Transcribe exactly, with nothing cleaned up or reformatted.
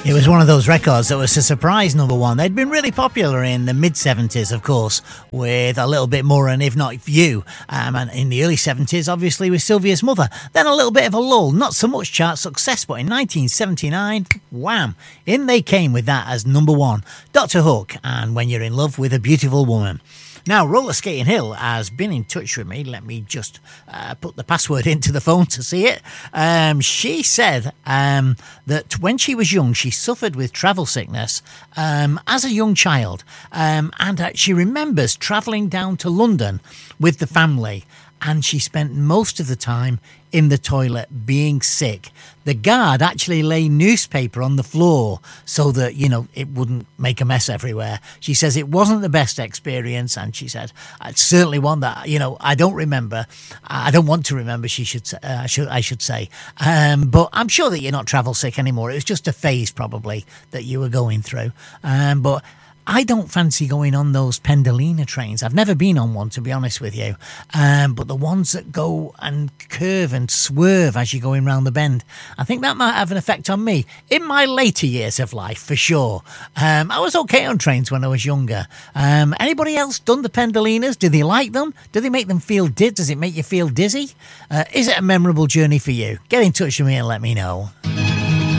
It was one of those records that was a surprise number one. They'd been really popular in the mid-seventies, of course, with A Little Bit More and If Not You. Um, and in the early seventies, obviously, with Sylvia's Mother. Then a little bit of a lull, not so much chart success, but in nineteen seventy-nine, wham, in they came with that as number one. Doctor Hook and When You're in Love with a Beautiful Woman. Now, Roller Skating Hill has been in touch with me. Let me just uh, put the password into the phone to see it. Um, she said um, that when she was young, she suffered with travel sickness um, as a young child. Um, and uh, she remembers travelling down to London with the family. And she spent most of the time in the toilet being sick. The guard actually lay newspaper on the floor so that, you know, it wouldn't make a mess everywhere. She says it wasn't the best experience, and she said it's certainly one that, you know, I don't remember. I don't want to remember, she should, uh, should I should say. Um, but I'm sure that you're not travel sick anymore. It was just a phase probably that you were going through. Um, but I don't fancy going on those Pendolino trains. I've never been on one, to be honest with you. Um, but the ones that go and curve and swerve as you're going round the bend, I think that might have an effect on me in my later years of life, for sure. Um, I was okay on trains when I was younger. Um, anybody else done the Pendolinos? Do they like them? Do they make them feel dizzy? Does it make you feel dizzy? Uh, is it a memorable journey for you? Get in touch with me and let me know.